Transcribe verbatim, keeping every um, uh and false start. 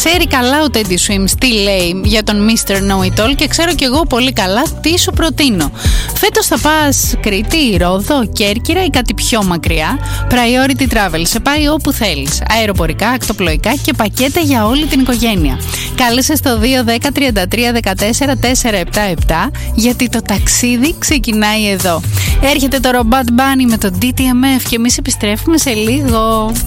Ξέρει καλά ο Teddy Swims τι λέει για τον μίστερ Know It All και ξέρω κι εγώ πολύ καλά τι σου προτείνω. Φέτος θα πας Κρήτη, Ρόδο, Κέρκυρα ή κάτι πιο μακριά? Priority Travel σε πάει όπου θέλεις. Αεροπορικά, ακτοπλοϊκά και πακέτα για όλη την οικογένεια. Κάλεσε στο δύο δέκα τριάντα τρία δεκατέσσερα τετρακόσια εβδομήντα επτά γιατί το ταξίδι ξεκινάει εδώ. Έρχεται το Robot Bunny με το ντι τι εμ εφ και εμείς επιστρέφουμε σε λίγο.